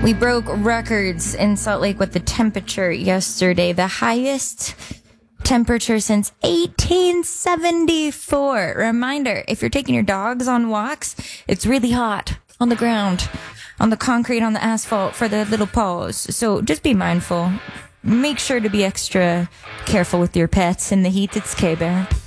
We broke records in Salt Lake with the temperature yesterday. The highest temperature since 1874. Reminder, if you're taking your dogs on walks, it's really hot on the ground, on the concrete, on the asphalt for their little paws. So just be mindful. Make sure to be extra careful with your pets in the heat. It's K-Bear.